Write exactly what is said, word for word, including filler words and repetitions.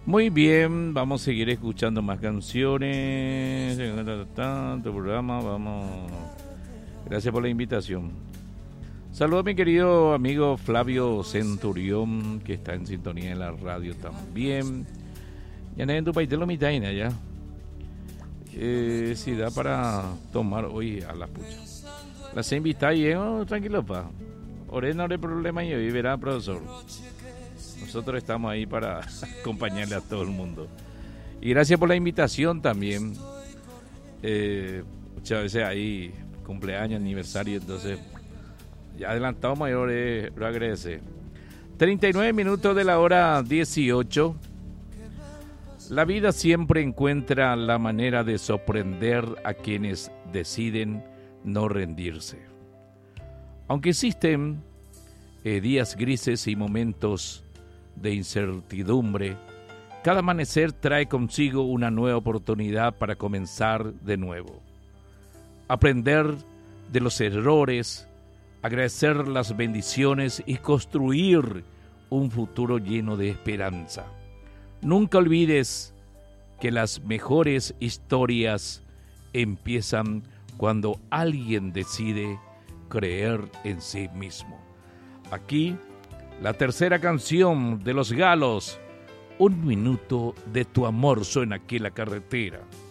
Muy bien, vamos a seguir escuchando más canciones. Tu programa, vamos. Gracias por la invitación. Saludos a mi querido amigo Flavio Centurión, que está en sintonía en la radio también. Ya en tu país de lo mitad ya. Eh, si da para tomar hoy a la pucha. La se invita y oh, tranquilo pa. Ore no hay problema y hoy verá, profesor. Nosotros estamos ahí para acompañarle a todo el mundo. Y gracias por la invitación también. Eh, muchas veces hay cumpleaños, aniversario, entonces ya adelantado mayor, eh, lo agradece. treinta y nueve minutos de la hora dieciocho. La vida siempre encuentra la manera de sorprender a quienes deciden no rendirse. Aunque existen eh, días grises y momentos de incertidumbre, cada amanecer trae consigo una nueva oportunidad para comenzar de nuevo. Aprender de los errores, agradecer las bendiciones y construir un futuro lleno de esperanza. Nunca olvides que las mejores historias empiezan cuando alguien decide creer en sí mismo. Aquí, la tercera canción de Los Galos, Un minuto de tu amor, suena aquí en la carretera.